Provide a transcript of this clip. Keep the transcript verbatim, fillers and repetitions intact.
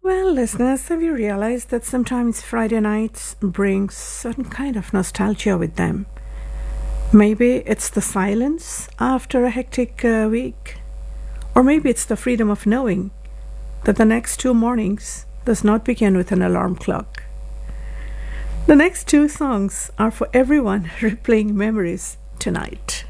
Well, listeners, have you realized that sometimes Friday nights bring certain kind of nostalgia with them? Maybe it's the silence after a hectic uh, week, or maybe it's the freedom of knowing that the next two mornings does not begin with an alarm clock. The next two songs are for everyone replaying memories tonight.